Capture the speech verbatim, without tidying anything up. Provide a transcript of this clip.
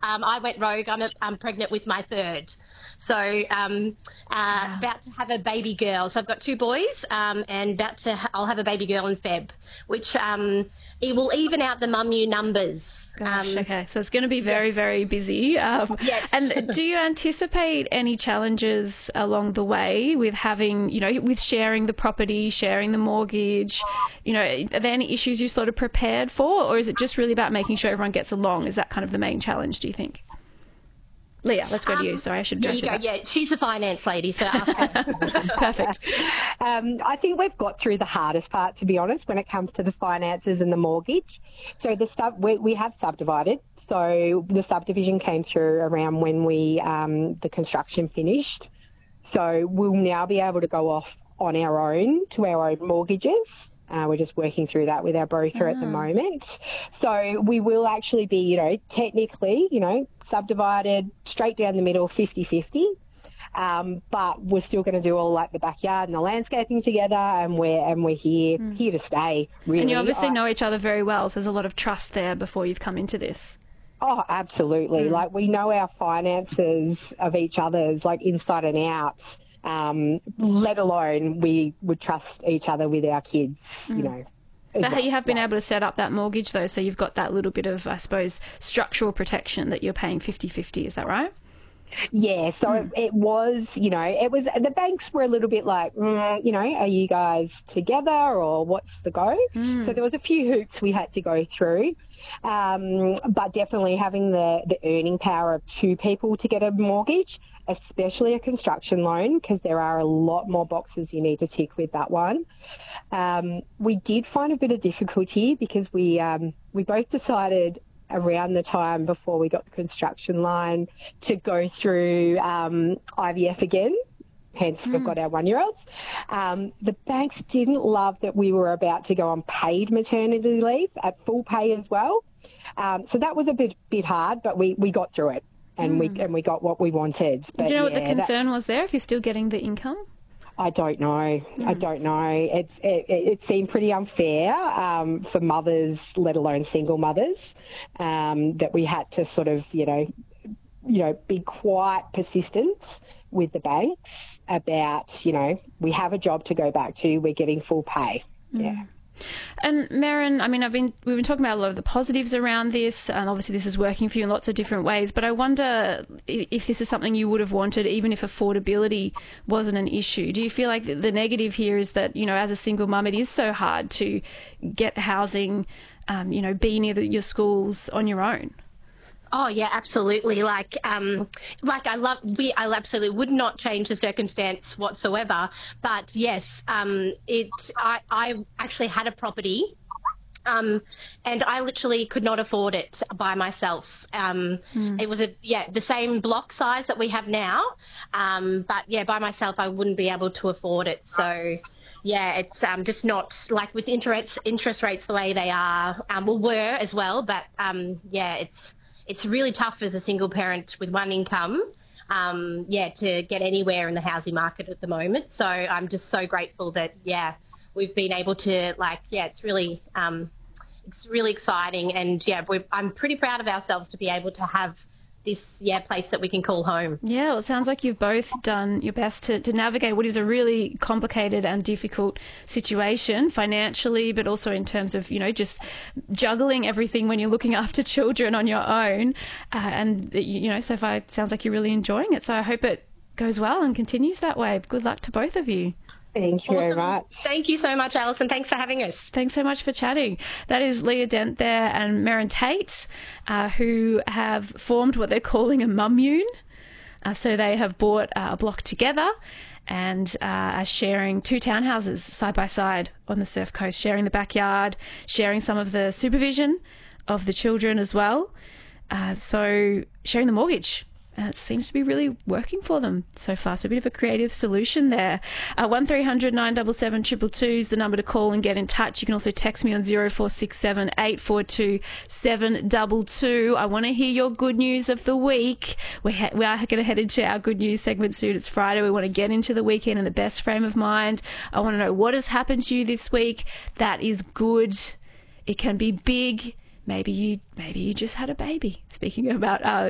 um, I went rogue. I'm, a, I'm pregnant with my third. So um, uh, Wow. about to have a baby girl. So I've got two boys um, and about to ha- I'll have a baby girl in Feb, which um, it will even out the mum you numbers. Gosh, Um, okay. So it's going to be very, yes. very busy. Um, Yes. And do you anticipate any challenges along the way with having, you know, with sharing the property, sharing the mortgage? You know, are there any issues you sort of prepared for, or is it just really about making sure everyone gets along? Is that kind of the main challenge, do you think? Leah, let's go to you. Um, Sorry, I should have There you directed go. that. Yeah, she's a finance lady, so ask her. Perfect. Um, I think we've got through the hardest part, to be honest, when it comes to the finances and the mortgage. So the sub, we, we have subdivided. So the subdivision came through around when we um, the construction finished. So we'll now be able to go off on our own to our own mortgages. Uh, we're just working through that with our broker at the moment. So we will actually be, you know, technically, you know, subdivided straight down the middle, fifty-fifty. Um, but we're still going to do all like the backyard and the landscaping together, and we're and we're here here to stay. Really, And you obviously I- know each other very well, so there's a lot of trust there before you've come into this. Oh, absolutely. Like we know our finances of each other's like inside and out. Um, let alone we would trust each other with our kids, you know. as But well. you have been able to set up that mortgage, though, so you've got that little bit of, I suppose, structural protection that you're paying fifty-fifty. Is that right? Yeah, so it, it was, you know, it was, the banks were a little bit like, mm, you know, are you guys together or what's the go? So there was a few hoops we had to go through, um, but definitely having the, the earning power of two people to get a mortgage, especially a construction loan, because there are a lot more boxes you need to tick with that one. Um, we did find a bit of difficulty because we um, we both decided around the time before we got the construction line to go through um, I V F again. Hence, we've got our one-year-olds. Um, the banks didn't love that we were about to go on paid maternity leave at full pay as well. Um, so that was a bit bit hard, but we, we got through it and we and we got what we wanted. But Do you know what the yeah, that- concern was there, if you're still getting the income? I don't know. I don't know. It's, it, it, it seemed pretty unfair um, for mothers, let alone single mothers, um, that we had to sort of, you know, you know, be quite persistent with the banks about, you know, we have a job to go back to. We're getting full pay. Yeah. And Merryn, I mean, I've been we've been talking about a lot of the positives around this, and obviously this is working for you in lots of different ways. But I wonder i- if this is something you would have wanted, even if affordability wasn't an issue. Do you feel like the the negative here is that, you know, as a single mum, it is so hard to get housing, um, you know, be near the, your schools on your own? Oh yeah, absolutely. Like, um, like I love. We, I absolutely would not change the circumstance whatsoever. But yes, um, it. I, I actually had a property, um, and I literally could not afford it by myself. Um, It was a yeah the same block size that we have now, um, but yeah, by myself I wouldn't be able to afford it. So. Yeah, it's um, just not like with interest interest rates the way they are. Um, well, were as well, but um, yeah, it's. It's really tough as a single parent with one income, um, yeah, to get anywhere in the housing market at the moment. So I'm just so grateful that, yeah, we've been able to, like, yeah, it's really, um, it's really exciting. And, yeah, we're, I'm pretty proud of ourselves to be able to have this, yeah, place that we can call home. Yeah, well, it sounds like you've both done your best to, to navigate what is a really complicated and difficult situation financially, but also in terms of, you know, just juggling everything when you're looking after children on your own. Uh, and, you know, so far it sounds like you're really enjoying it. So I hope it goes well and continues that way. Good luck to both of you. Thank you very Awesome. much. Thank you so much, Alison. Thanks for having us. Thanks so much for chatting. That is Leah Dent there and Merryn Tate, uh, who have formed what they're calling a mummune. Uh, so they have bought uh, a block together and uh, are sharing two townhouses side by side on the Surf Coast, sharing the backyard, sharing some of the supervision of the children as well. Uh, so sharing the mortgage. And it seems to be really working for them so far. So a bit of a creative solution there. Uh, one three hundred nine seven seven two two two is the number to call and get in touch. You can also text me on zero four six seven eight four two seven two two. I want to hear your good news of the week. We're he- we are going to head into our good news segment soon. It's Friday. We want to get into the weekend in the best frame of mind. I want to know what has happened to you this week that is good. It can be big. Maybe you maybe you just had a baby. Speaking about uh,